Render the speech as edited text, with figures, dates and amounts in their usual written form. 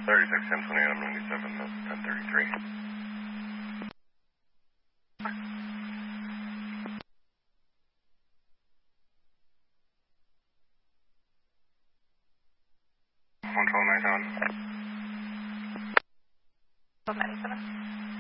36, 1020, I'm 97, that's 1033. One 1297. 1297.